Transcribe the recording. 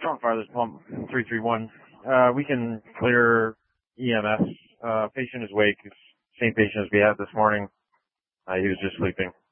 Strong Fathers Pump 331. We can clear EMS. Patient is awake. Same patient as we had this morning. He was just sleeping.